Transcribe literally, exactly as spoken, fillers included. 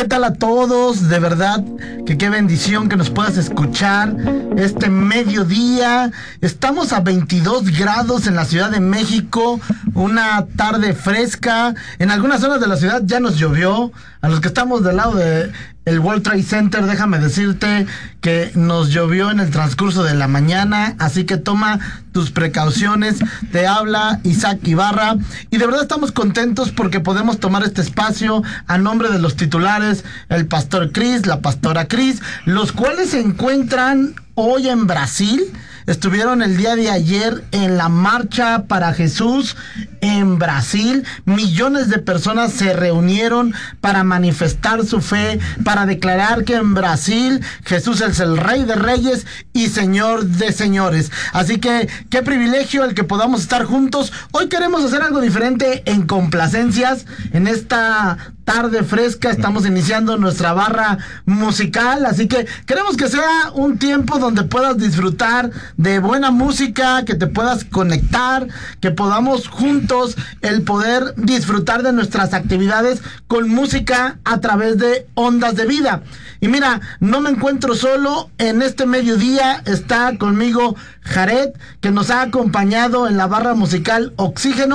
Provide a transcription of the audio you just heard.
¿Qué tal a todos? De verdad que qué bendición que nos puedas escuchar este mediodía. Estamos a veintidós grados en la Ciudad de México, una tarde fresca. En algunas zonas de la ciudad ya nos llovió. A los que estamos del lado de el World Trade Center, déjame decirte que nos llovió en el transcurso de la mañana, así que toma tus precauciones. Te habla Isaac Ibarra y de verdad estamos contentos porque podemos tomar este espacio a nombre de los titulares, el pastor Chris, la pastora Chris, los cuales se encuentran hoy en Brasil. Estuvieron el día de ayer en la Marcha para Jesús en Brasil. Millones de personas se reunieron para manifestar su fe, para declarar que en Brasil Jesús es el Rey de Reyes y Señor de Señores. Así que qué privilegio el que podamos estar juntos. Hoy queremos hacer algo diferente en complacencias. En esta tarde fresca estamos iniciando nuestra barra musical, así que queremos que sea un tiempo donde puedas disfrutar de buena música, que te puedas conectar, que podamos juntos el poder disfrutar de nuestras actividades con música a través de Ondas de Vida. Y mira, no me encuentro solo, en este mediodía está conmigo Jared, que nos ha acompañado en la barra musical Oxígeno.